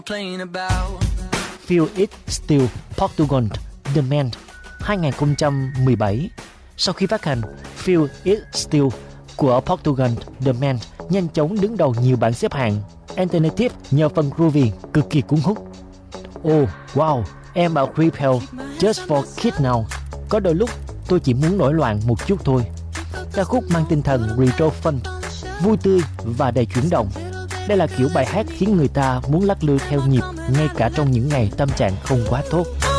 Feel It Still Portugal The Man 2017. Sau khi phát hành, Feel It Still của Portugal The Man nhanh chóng đứng đầu nhiều bảng xếp hạng alternative nhờ phần groovy cực kỳ cuốn hút. Oh wow, em bảo Repel Just for Kids Now. Có đôi lúc tôi chỉ muốn nổi loạn một chút thôi. Ca khúc mang tinh thần retro fun, vui tươi và đầy chuyển động. Đây là kiểu bài hát khiến người ta muốn lắc lư theo nhịp ngay cả trong những ngày tâm trạng không quá tốt.